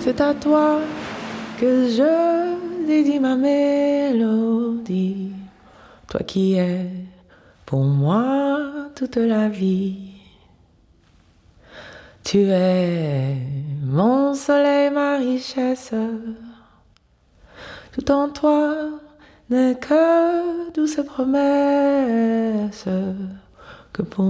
C'est à toi que je dédie ma mélodie. Toi qui es pour moi toute la vie. Tu es mon soleil, ma richesse. Tout en toi n'est que douce promesse que pour